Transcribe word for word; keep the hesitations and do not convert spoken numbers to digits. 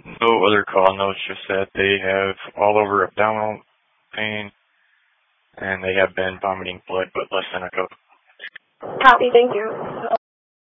No other call notes, just that they have all over abdominal pain and they have been vomiting blood, but less than a cup. Copy, thank you.